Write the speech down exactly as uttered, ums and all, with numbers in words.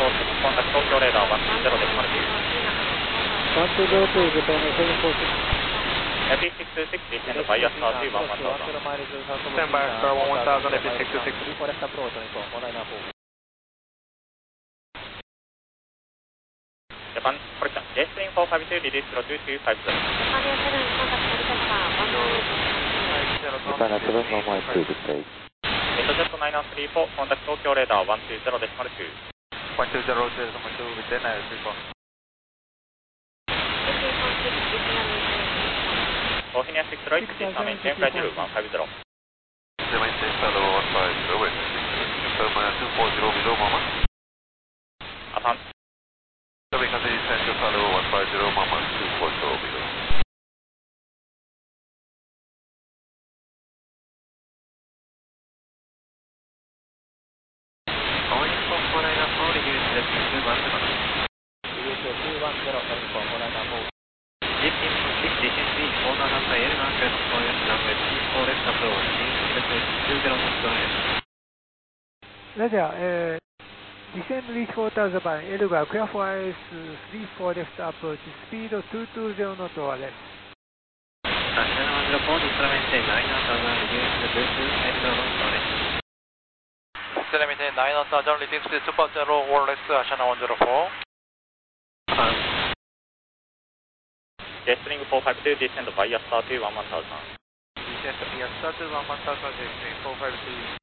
コンタクト東京レーダーワンツーゼロデシマルツー。 ワンツーゼロツー、ジャパンのセブンフォーシックス。 エピシックスシックス、ディセンドバイアスターツーワンワンタウザン。 Stand by Star one one thousand, F six two six. Japan, correction, J S T R I N four five two, release zero two two five zero. Japan seven one one two, good day. Jetjet nine three four, contact Tokyo radar one two zero decimal two. one two zero decimal two, with nine three four. Bohemia six zero eight, distant maintain flight zero one five zero. Maintain flight one five zero, wait. Terminal two four zero below Mama. Affirm. American Central flight one five zero, Mama two four zero below. Going for four nine four, reduce the two one zero. Reduce the two one zero, heading for four nine four. Deep in from six, descend three, four nine L one twelve, runway three four left approach, reduce two zero knots left. それでは、えー、Descend reach water Japan、エルガー、クアフォアイス、スリーフォーレフトアプローチ、スピードにひゃくにじゅうノットです。 Ashana one zero four, distant maintain nine thousand, reduce the two two eight zero knots left. Distant maintain nine thousand, reduce the two zero or less, Ashana one zero four. Affirm. J S T R I N four five two, descend via star two one one thousand. Descend via star two one one thousand, J S T R I N four five two.